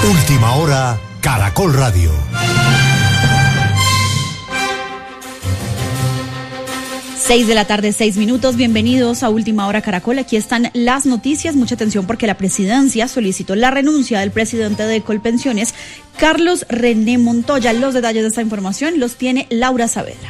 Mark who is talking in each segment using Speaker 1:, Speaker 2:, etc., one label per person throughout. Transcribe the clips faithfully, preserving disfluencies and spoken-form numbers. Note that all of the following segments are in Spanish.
Speaker 1: Última hora, Caracol Radio.
Speaker 2: Seis de la tarde, seis minutos. Bienvenidos a Última Hora Caracol. Aquí están las noticias. Mucha atención porque la presidencia solicitó la renuncia del presidente de Colpensiones, Carlos René Montoya. Los detalles de esta información los tiene Laura Saavedra.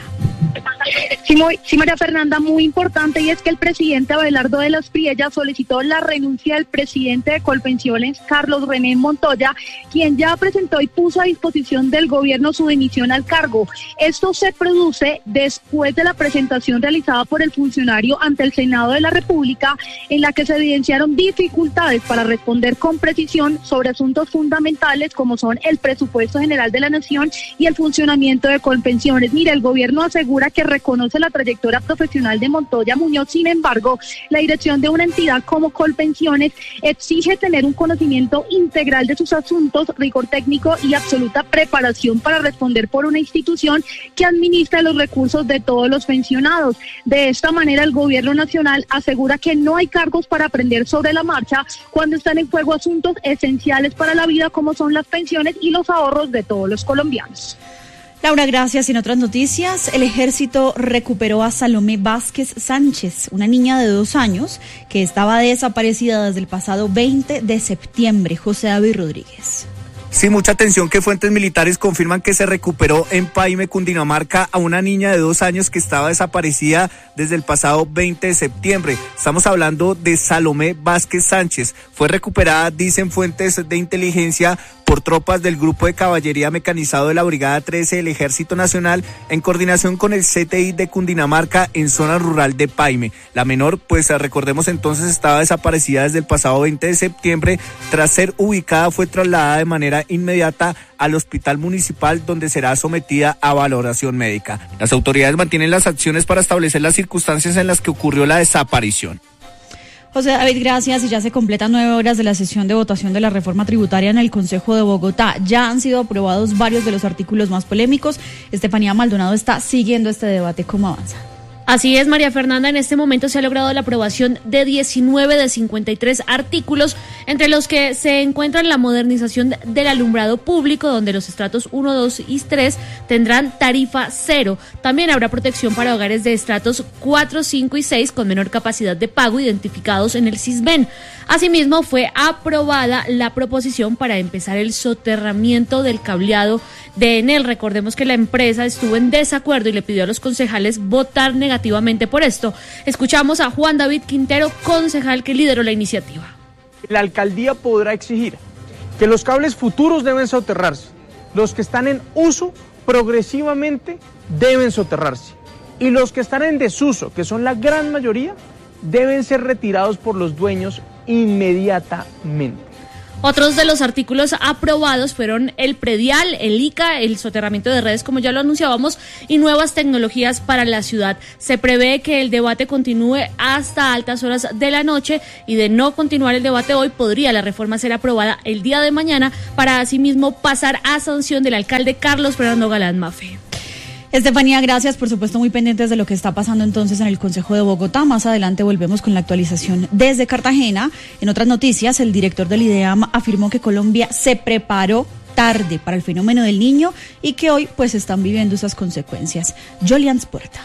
Speaker 3: Sí, muy, sí, María Fernanda, muy importante, y es que el presidente Abelardo de las Priellas solicitó la renuncia del presidente de Colpensiones, Carlos René Montoya, quien ya presentó y puso a disposición del gobierno su dimisión al cargo. Esto se produce después de la presentación realizada por el funcionario ante el Senado de la República, en la que se evidenciaron dificultades para responder con precisión sobre asuntos fundamentales como son el presupuesto general de la Nación y el funcionamiento de Colpensiones. Mire, el gobierno asegura que reconoce la trayectoria profesional de Montoya Muñoz. Sin embargo, la dirección de una entidad como Colpensiones exige tener un conocimiento integral de sus asuntos, rigor técnico y absoluta preparación para responder por una institución que administra los recursos de todos los pensionados. De esta manera, el gobierno nacional asegura que no hay cargos para aprender sobre la marcha cuando están en juego asuntos esenciales para la vida como son las pensiones y los ahorros de todos los colombianos.
Speaker 2: Laura, gracias. En otras noticias, el ejército recuperó a Salomé Vázquez Sánchez, una niña de dos años que estaba desaparecida desde el pasado veinte de septiembre. José David Rodríguez.
Speaker 4: Sí, mucha atención que fuentes militares confirman que se recuperó en Paime, Cundinamarca, a una niña de dos años que estaba desaparecida desde el pasado veinte de septiembre. Estamos hablando de Salomé Vázquez Sánchez. Fue recuperada, dicen fuentes de inteligencia, por tropas del Grupo de Caballería Mecanizado de la Brigada trece del Ejército Nacional en coordinación con el C T I de Cundinamarca en zona rural de Paime. La menor, pues recordemos entonces, estaba desaparecida desde el pasado veinte de septiembre. Tras ser ubicada, fue trasladada de manera inmediata al hospital municipal, donde será sometida a valoración médica. Las autoridades mantienen las acciones para establecer las circunstancias en las que ocurrió la desaparición.
Speaker 2: José David, gracias. Y ya se completan nueve horas de la sesión de votación de la reforma tributaria en el Consejo de Bogotá. Ya han sido aprobados varios de los artículos más polémicos. Estefanía Maldonado está siguiendo este debate. ¿Cómo avanza?
Speaker 5: Así es, María Fernanda, en este momento se ha logrado la aprobación de diecinueve de cincuenta y tres artículos, entre los que se encuentran la modernización del alumbrado público, donde los estratos uno, dos y tres tendrán tarifa cero. También habrá protección para hogares de estratos cuatro, cinco y seis con menor capacidad de pago identificados en el Sisbén. Asimismo, fue aprobada la proposición para empezar el soterramiento del cableado de Enel. Recordemos que la empresa estuvo en desacuerdo y le pidió a los concejales votar negativamente por esto. Escuchamos a Juan David Quintero, concejal que lideró la iniciativa.
Speaker 6: La alcaldía podrá exigir que los cables futuros deben soterrarse, los que están en uso progresivamente deben soterrarse, y los que están en desuso, que son la gran mayoría, deben ser retirados por los dueños inmediatamente.
Speaker 5: Otros de los artículos aprobados fueron el predial, el I C A, el soterramiento de redes, como ya lo anunciábamos, y nuevas tecnologías para la ciudad. Se prevé que el debate continúe hasta altas horas de la noche, y de no continuar el debate hoy, podría la reforma ser aprobada el día de mañana para asimismo pasar a sanción del alcalde Carlos Fernando Galán Mafe.
Speaker 2: Estefanía, gracias, por supuesto muy pendientes de lo que está pasando entonces en el Consejo de Bogotá. Más adelante volvemos con la actualización desde Cartagena. En otras noticias, el director del IDEAM afirmó que Colombia se preparó tarde para el fenómeno del Niño y que hoy pues están viviendo esas consecuencias. Jolians Puerta.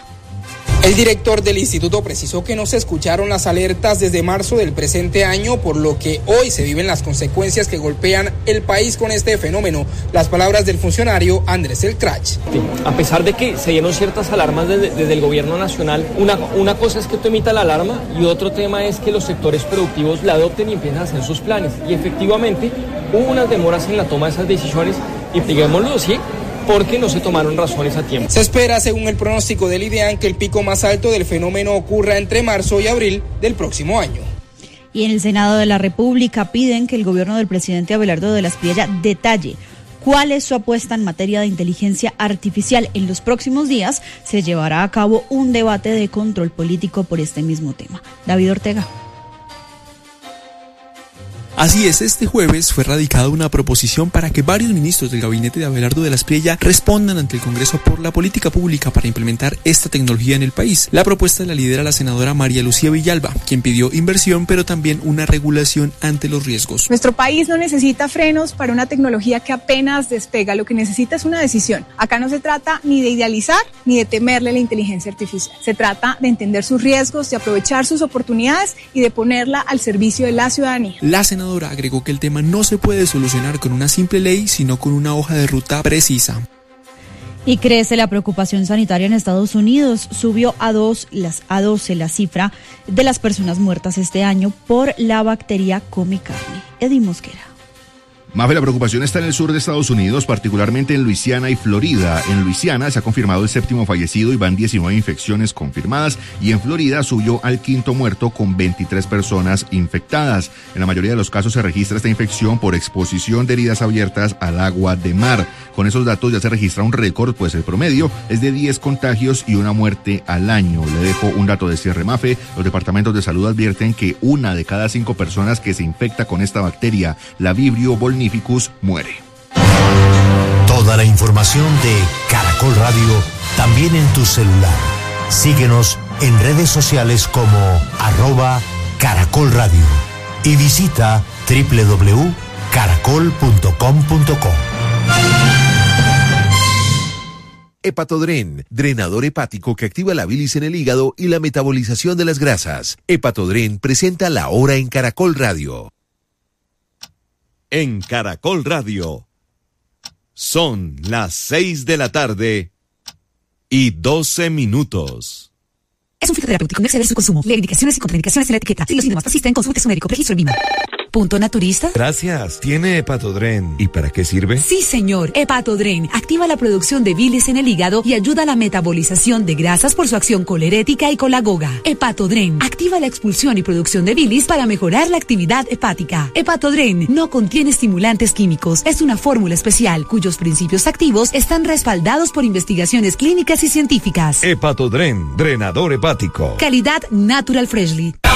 Speaker 7: El director del instituto precisó que no se escucharon las alertas desde marzo del presente año, por lo que hoy se viven las consecuencias que golpean el país con este fenómeno. Las palabras del funcionario Andrés Eltrach.
Speaker 8: A pesar de que se dieron ciertas alarmas desde, desde el gobierno nacional, una, una cosa es que tú emitas la alarma y otro tema es que los sectores productivos la adopten y empiecen a hacer sus planes. Y efectivamente hubo unas demoras en la toma de esas decisiones y digámoslo así, porque no se tomaron razones a tiempo.
Speaker 7: Se espera, según el pronóstico del IDEAM, que el pico más alto del fenómeno ocurra entre marzo y abril del próximo año.
Speaker 2: Y en el Senado de la República piden que el gobierno del presidente Abelardo de las Priellas detalle cuál es su apuesta en materia de inteligencia artificial. En los próximos días se llevará a cabo un debate de control político por este mismo tema. David Ortega.
Speaker 9: Así es, este jueves fue radicada una proposición para que varios ministros del gabinete de Abelardo de la Espriella respondan ante el Congreso por la política pública para implementar esta tecnología en el país. La propuesta la lidera la senadora María Lucía Villalba, quien pidió inversión pero también una regulación ante los riesgos.
Speaker 10: Nuestro país no necesita frenos para una tecnología que apenas despega, lo que necesita es una decisión. Acá no se trata ni de idealizar ni de temerle la inteligencia artificial. Se trata de entender sus riesgos, de aprovechar sus oportunidades y de ponerla al servicio de la ciudadanía.
Speaker 9: La senadora agregó que el tema no se puede solucionar con una simple ley, sino con una hoja de ruta precisa.
Speaker 2: Y crece la preocupación sanitaria en Estados Unidos. Subió a dos, las, a doce la cifra de las personas muertas este año por la bacteria Come Carne. Eddie Mosquera.
Speaker 11: Mafe, la preocupación está en el sur de Estados Unidos, particularmente en Luisiana y Florida. En Luisiana se ha confirmado el séptimo fallecido y van diecinueve infecciones confirmadas, y en Florida subió al quinto muerto con veintitrés personas infectadas. En la mayoría de los casos se registra esta infección por exposición de heridas abiertas al agua de mar. Con esos datos ya se registra un récord, pues el promedio es de diez contagios y una muerte al año. Le dejo un dato de cierre, Mafe. Los departamentos de salud advierten que una de cada cinco personas que se infecta con esta bacteria, la Vibrio volnificus, muere.
Speaker 1: Toda la información de Caracol Radio también en tu celular. Síguenos en redes sociales como arroba Caracol Radio y visita doble u doble u doble u punto caracol punto com punto co.
Speaker 12: Hepatodren, drenador hepático que activa la bilis en el hígado y la metabolización de las grasas. Hepatodren presenta La Hora en Caracol Radio. En Caracol Radio son las seis de la tarde y doce minutos.
Speaker 13: Es un fitoterapéutico, no exceder su consumo. Lee indicaciones y contraindicaciones en la etiqueta. Si los síntomas persisten, consulte a su médico. Registro en Vima. ¿Punto naturista?
Speaker 12: Gracias. ¿Tiene Hepatodren? ¿Y para qué sirve?
Speaker 13: Sí, señor. Hepatodren activa la producción de bilis en el hígado y ayuda a la metabolización de grasas por su acción colerética y colagoga. Hepatodren activa la expulsión y producción de bilis para mejorar la actividad hepática. Hepatodren no contiene estimulantes químicos. Es una fórmula especial cuyos principios activos están respaldados por investigaciones clínicas y científicas.
Speaker 12: Hepatodren, drenador hepático.
Speaker 13: Calidad Natural Freshly.